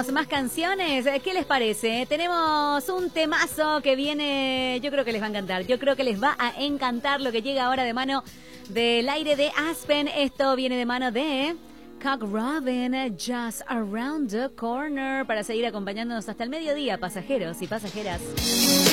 tenemos más canciones. ¿Qué les parece? Tenemos un temazo que viene, yo creo que les va a encantar. Yo creo que les va a encantar lo que llega ahora de mano del aire de Aspen. Esto viene de mano de Cock Robin, Just Around the Corner, para seguir acompañándonos hasta el mediodía, pasajeros y pasajeras.